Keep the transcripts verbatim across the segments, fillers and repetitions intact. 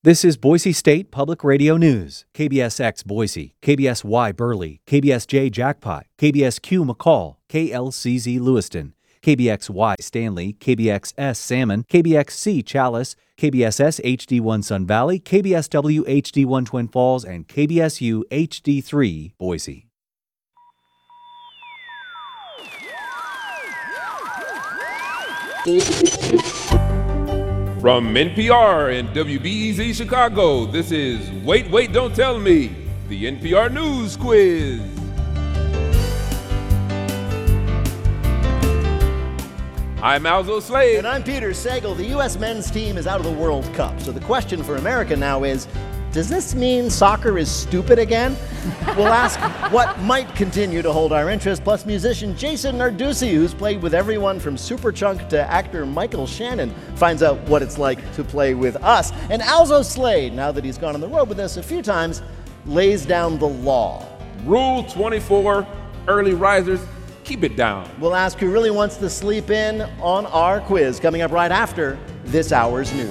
This is Boise State Public Radio News. K B S X Boise, K B S Y Burley, K B S J Jackpot, K B S Q McCall, K L C Z Lewiston, K B X Y Stanley, K B X S Salmon, K B X C Chalice, K B S S H D one Sun Valley, K B S W H D one Twin Falls, and K B S U H D three Boise. From N P R and W B E Z Chicago, this is Wait, Wait, Don't Tell Me, the N P R News Quiz. I'm Alzo Slade. And I'm Peter Sagal. The U S men's team is out of the World Cup. So the question for America now is, does this mean soccer is stupid again? We'll ask what might continue to hold our interest, plus musician Jason Narducy, who's played with everyone from Superchunk to actor Michael Shannon, finds out what it's like to play with us. And Alzo Slade, now that he's gone on the road with us a few times, lays down the law. Rule twenty-four, early risers, keep it down. We'll ask who really wants to sleep in on our quiz, coming up right after this hour's news.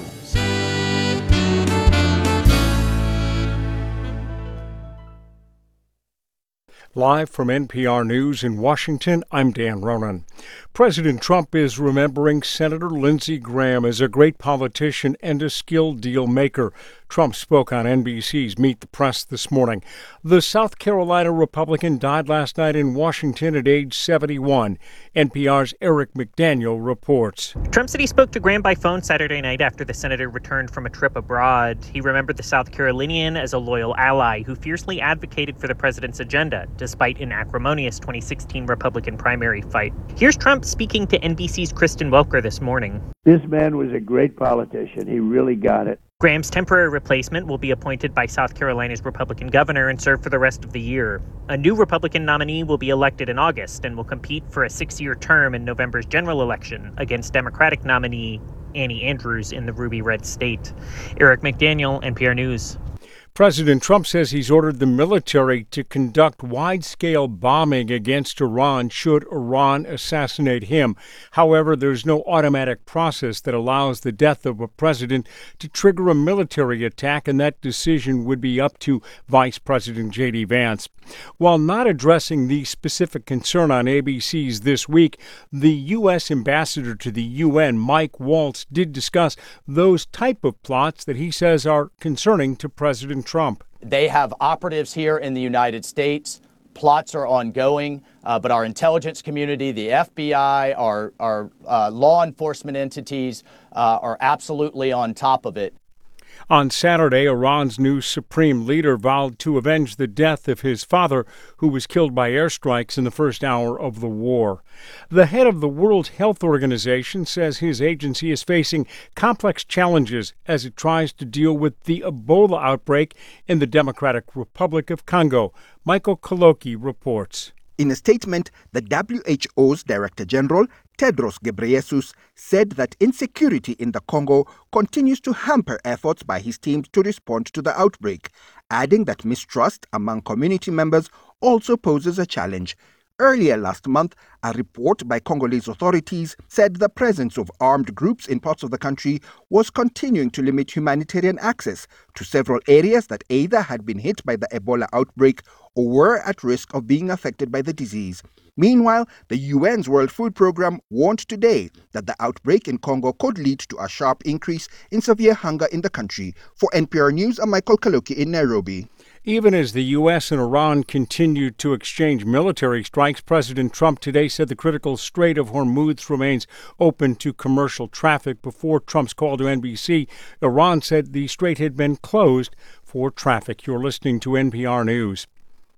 Live from N P R News in Washington, I'm Dan Ronan. President Trump is remembering Senator Lindsey Graham as a great politician and a skilled deal maker. Trump spoke on N B C's Meet the Press this morning. The South Carolina Republican died last night in Washington at age seventy-one. N P R's Eric McDaniel reports. Trump said he spoke to Graham by phone Saturday night after the senator returned from a trip abroad. He remembered the South Carolinian as a loyal ally who fiercely advocated for the president's agenda, despite an acrimonious twenty sixteen Republican primary fight. Here's Trump speaking to N B C's Kristen Welker this morning. This man was a great politician. He really got it. Graham's temporary replacement will be appointed by South Carolina's Republican governor and serve for the rest of the year. A new Republican nominee will be elected in August and will compete for a six-year term in November's general election against Democratic nominee Annie Andrews in the Ruby Red State. Eric McDaniel, N P R News. President Trump says he's ordered the military to conduct wide-scale bombing against Iran should Iran assassinate him. However, there's no automatic process that allows the death of a president to trigger a military attack, and that decision would be up to Vice President J D. Vance. While not addressing the specific concern on A B C's This Week, the U S ambassador to the U N, Mike Waltz, did discuss those type of plots that he says are concerning to President Trump. They have operatives here in the United States. Plots are ongoing, uh, but our intelligence community, the F B I, our, our uh, law enforcement entities uh, are absolutely on top of it. On Saturday, Iran's new supreme leader vowed to avenge the death of his father, who was killed by airstrikes in the first hour of the war. The head of the World Health Organization says his agency is facing complex challenges as it tries to deal with the Ebola outbreak in the Democratic Republic of Congo. Michael Koloki reports. In a statement, the W H O's Director General, Tedros Ghebreyesus, said that insecurity in the Congo continues to hamper efforts by his team to respond to the outbreak, adding that mistrust among community members also poses a challenge. Earlier last month, a report by Congolese authorities said the presence of armed groups in parts of the country was continuing to limit humanitarian access to several areas that either had been hit by the Ebola outbreak or were at risk of being affected by the disease. Meanwhile, the U N's World Food Programme warned today that the outbreak in Congo could lead to a sharp increase in severe hunger in the country. For N P R News, I'm Michael Kaloki in Nairobi. Even as the U S and Iran continue to exchange military strikes, President Trump today said the critical Strait of Hormuz remains open to commercial traffic. Before Trump's call to N B C, Iran said the strait had been closed for traffic. You're listening to N P R News.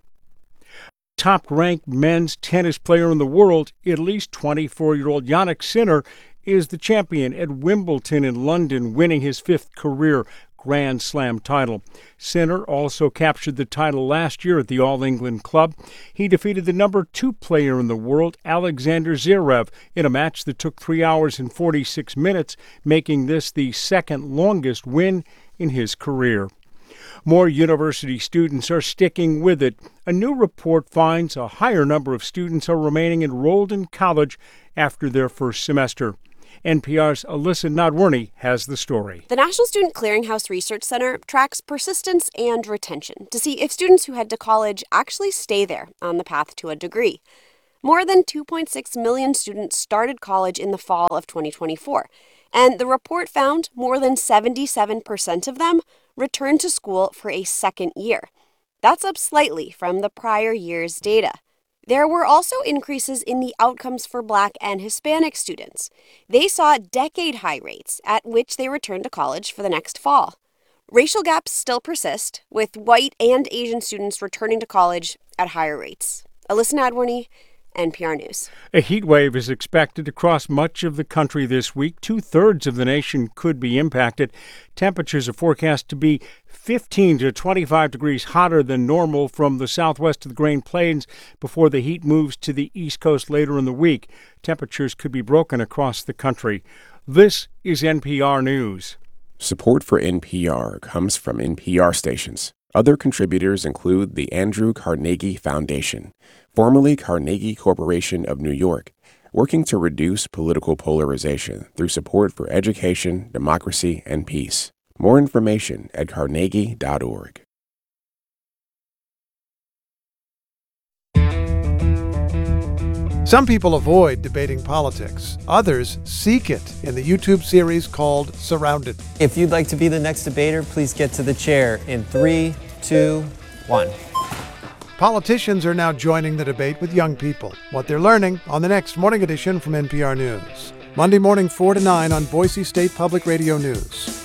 Top-ranked men's tennis player in the world, at least twenty-four-year-old Jannik Sinner, is the champion at Wimbledon in London, winning his fifth career Grand Slam title. Sinner also captured the title last year at the All England Club. He defeated the number two player in the world, Alexander Zverev, in a match that took three hours and forty-six minutes, making this the second longest win in his career. More university students are sticking with it. A new report finds a higher number of students are remaining enrolled in college after their first semester. N P R's Alyssa Nadworny has the story. The National Student Clearinghouse Research Center tracks persistence and retention to see if students who head to college actually stay there on the path to a degree. More than two point six million students started college in the fall of twenty twenty-four, and the report found more than seventy-seven percent of them returned to school for a second year. That's up slightly from the prior year's data. There were also increases in the outcomes for Black and Hispanic students. They saw decade-high rates at which they returned to college for the next fall. Racial gaps still persist, with white and Asian students returning to college at higher rates. Alyssa Nadworny, N P R News. A heat wave is expected across much of the country this week. Two-thirds of the nation could be impacted. Temperatures are forecast to be fifteen to twenty-five degrees hotter than normal from the southwest to the Great Plains before the heat moves to the east coast later in the week. Temperatures could be broken across the country. This is N P R News. Support for N P R comes from N P R stations. Other contributors include the Andrew Carnegie Foundation, formerly Carnegie Corporation of New York, working to reduce political polarization through support for education, democracy, and peace. More information at carnegie dot org. Some people avoid debating politics. Others seek it in the YouTube series called Surrounded. If you'd like to be the next debater, please get to the chair in three, two, one. Politicians are now joining the debate with young people. What they're learning on the next Morning Edition from N P R News. Monday morning, four to nine on Boise State Public Radio News.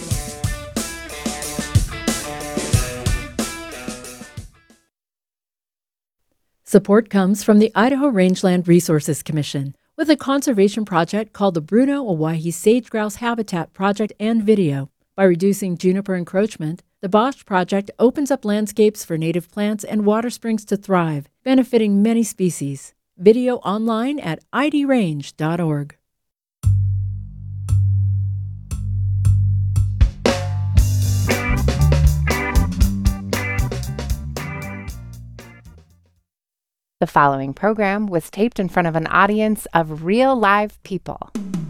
Support comes from the Idaho Rangeland Resources Commission with a conservation project called the Bruno Owyhee Sage Grouse Habitat Project and Video. By reducing juniper encroachment, the Bosch project opens up landscapes for native plants and water springs to thrive, benefiting many species. Video online at I D range dot org. The following program was taped in front of an audience of real live people.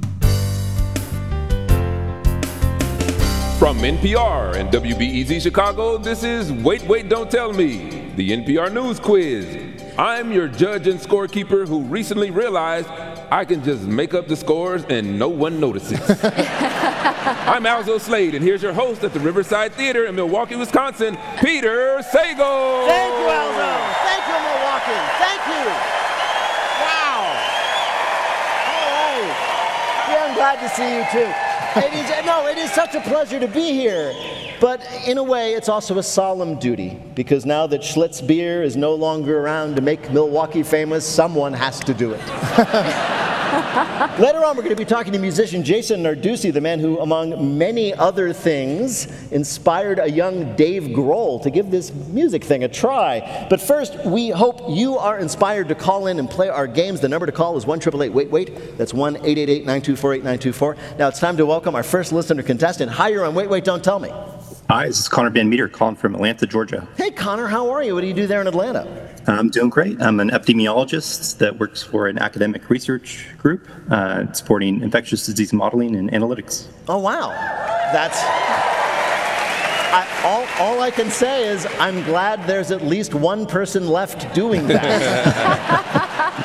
From N P R and W B E Z Chicago, this is Wait, Wait, Don't Tell Me, the N P R News Quiz. I'm your judge and scorekeeper who recently realized I can just make up the scores and no one notices. I'm Alzo Slade, and here's your host at the Riverside Theater in Milwaukee, Wisconsin, Peter Sagal. Thank you, Alzo. Thank you, Milwaukee. Thank you. Wow. All right. Yeah, I'm glad to see you too. It is, no, it is such a pleasure to be here. But in a way, it's also a solemn duty, because now that Schlitz beer is no longer around to make Milwaukee famous, someone has to do it. Later on, we're going to be talking to musician Jason Narducy, the man who, among many other things, inspired a young Dave Grohl to give this music thing a try. But first, we hope you are inspired to call in and play our games. The number to call is one eight eight eight wait wait. That's one eight eight eight nine two four eight nine two four. Now it's time to welcome our first listener contestant. Hi, you're on Wait, Wait, Don't Tell Me. Hi, this is Connor Van Meter calling from Atlanta, Georgia. Hey, Connor, how are you? What do you do there in Atlanta? I'm doing great. I'm an epidemiologist that works for an academic research group uh, supporting infectious disease modeling and analytics. Oh, wow. That's... I, all, all I can say is I'm glad there's at least one person left doing that.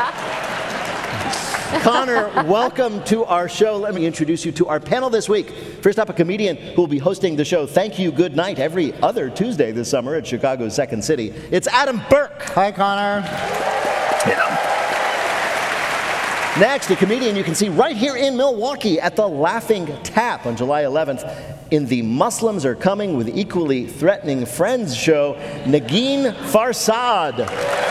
Connor, welcome to our show. Let me introduce you to our panel this week. First up, a comedian who will be hosting the show Thank You, Good Night every other Tuesday this summer at Chicago's Second City. It's Adam Burke. Hi, Connor. Yeah. Next, a comedian you can see right here in Milwaukee at the Laughing Tap on July eleventh in the Muslims Are Coming with Equally Threatening Friends show, Negin Farsad.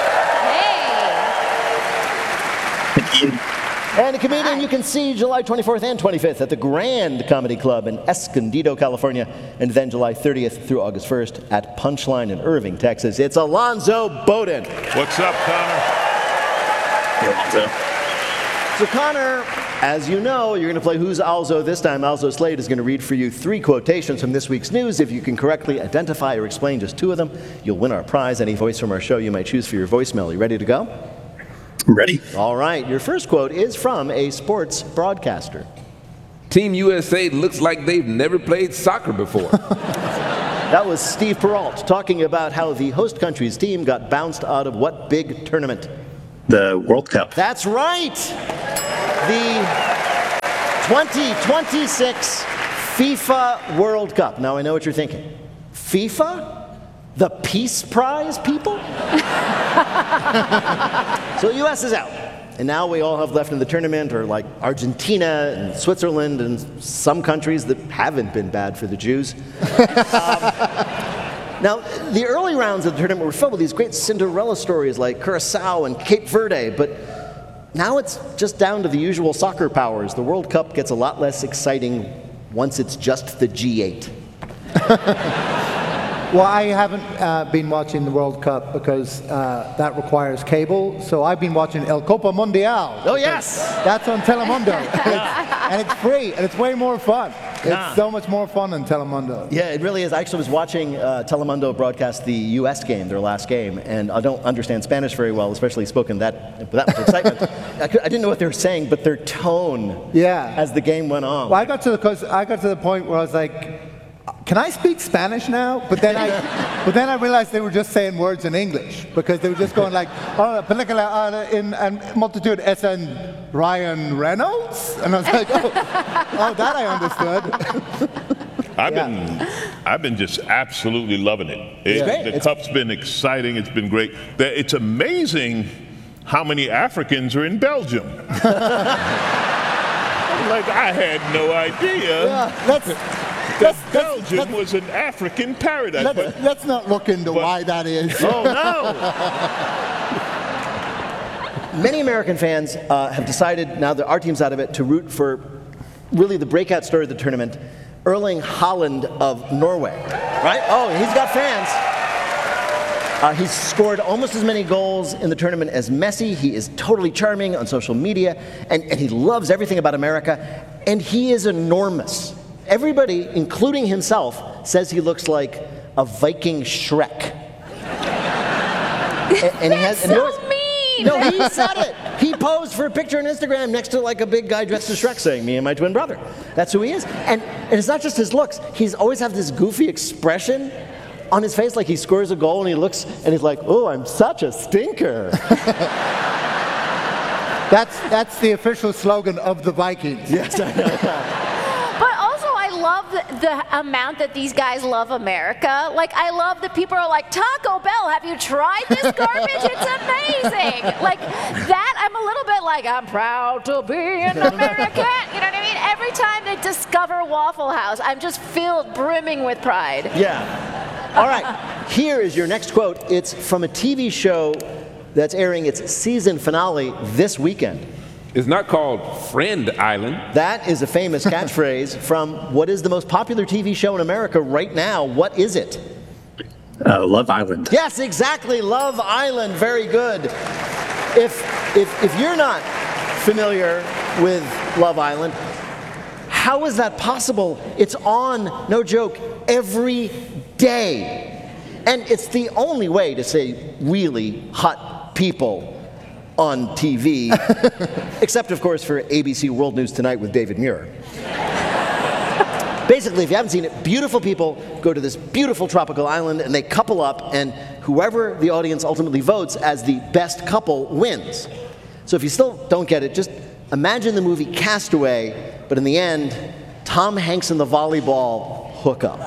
Hey. Negin. And a comedian you can see July twenty-fourth and twenty-fifth at the Grand Comedy Club in Escondido, California, and then July thirtieth through August first at Punchline in Irving, Texas. It's Alonzo Bowden. What's up, Connor? Hey, Alonzo. So, Connor, as you know, you're going to play Who's Alzo this time. Alzo Slade is going to read for you three quotations from this week's news. If you can correctly identify or explain just two of them, you'll win our prize, any voice from our show you might choose for your voicemail. You ready to go? I'm ready. All right. Your first quote is from a sports broadcaster. Team U S A looks like they've never played soccer before. That was Steve Peralt talking about how the host country's team got bounced out of what big tournament? The World Cup. That's right. The twenty twenty-six FIFA World Cup. Now I know what you're thinking. FIFA? The Peace Prize, people? So the U S is out. And now we all have left in the tournament are like Argentina and Switzerland and some countries that haven't been bad for the Jews. um, now, the early rounds of the tournament were filled with these great Cinderella stories like Curacao and Cape Verde, but now it's just down to the usual soccer powers. The World Cup gets a lot less exciting once it's just the G eight. Well, I haven't uh, been watching the World Cup because uh, that requires cable, so I've been watching El Copa Mundial. Oh, yes! That's on Telemundo. And it's free, and it's way more fun. It's Yeah. so much more fun on Telemundo. Yeah, it really is. I actually was watching uh, Telemundo broadcast the U S game, their last game, and I don't understand Spanish very well, especially spoken that with that much excitement. I, could, I didn't know what they were saying, but their tone Yeah. as the game went on. Well, I got to the, cause I got to the point where I was like, can I speak Spanish now? But then I, but then I realized they were just saying words in English because they were just going like, oh, película uh, in and multitude es en Ryan Reynolds, and I was like, oh, oh that I understood. I've Yeah. been, I've been just absolutely loving it. It- It's great. The It's- Cup's been exciting. It's been great. That- It's amazing how many Africans are in Belgium. Like I had no idea. Yeah, let's, that let's, Belgium let's, was an African paradise. let's, But- let's not look into why that is. oh no! Many American fans uh, have decided, now that our team's out of it, to root for really the breakout story of the tournament, Erling Haaland of Norway. Right? Oh, he's got fans. Uh, he's scored almost as many goals in the tournament as Messi. He is totally charming on social media, and, and he loves everything about America, and he is enormous. Everybody, including himself, says he looks like a Viking Shrek. and, and he has, and so notice- mean! No, he said it. He posed for a picture on Instagram next to like a big guy dressed as Shrek saying, me and my twin brother. That's who he is. And, and it's not just his looks. He's always have this goofy expression on his face, like he scores a goal and he looks and he's like, oh, I'm such a stinker. That's that's the official slogan of the Vikings. Yes, I know. But also, I love the, the amount that these guys love America. Like, I love that people are like, Taco Bell, have you tried this garbage? It's amazing. Like, that, I'm a little bit like, I'm proud to be an American. You know what I mean? Every time they discover Waffle House, I'm just filled, brimming with pride. Yeah. All right, here is your next quote. It's from a T V show that's airing its season finale this weekend. It's not called Friend Island. That is a famous catchphrase from what is the most popular T V show in America right now. What is it? Uh, Love Island. Yes, exactly. Love Island. Very good. If, if, if you're not familiar with Love Island, how is that possible? It's on, no joke, every day. And it's the only way to say really hot people on T V, except, of course, for A B C World News Tonight with David Muir. Basically, if you haven't seen it, beautiful people go to this beautiful tropical island and they couple up, and whoever the audience ultimately votes as the best couple wins. So if you still don't get it, just imagine the movie Castaway, but in the end, Tom Hanks and the volleyball hook up.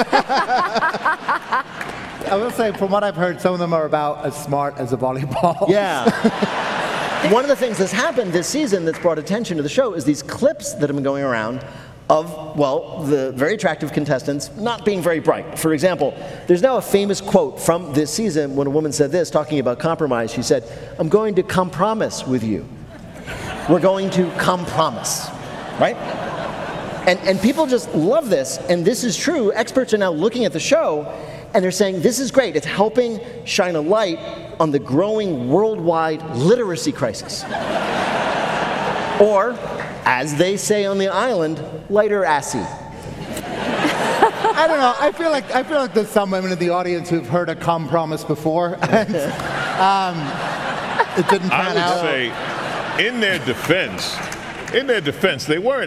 I will say, from what I've heard, some of them are about as smart as a volleyball. Yeah. One of the things that's happened this season that's brought attention to the show is these clips that have been going around of, well, the very attractive contestants not being very bright. For example, there's now a famous quote from this season when a woman said this, talking about compromise. She said, I'm going to compromise with you. We're going to compromise, right? And, and people just love this, and this is true. Experts are now looking at the show, and they're saying, this is great. It's helping shine a light on the growing worldwide literacy crisis. Or, as they say on the island, lighter-assy. I don't know. I feel like I feel like there's some women in the audience who've heard a compromise before. And, um, it didn't I pan would out. say, in their defense, in their defense, they weren't